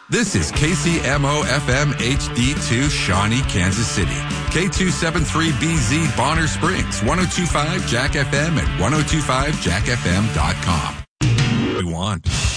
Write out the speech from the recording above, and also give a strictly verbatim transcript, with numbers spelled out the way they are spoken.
This is K C M O F M H D two, Shawnee, Kansas City. K two seventy-three B Z Bonner Springs, ten twenty-five Jack F M and ten twenty-five jack f m dot com. We want.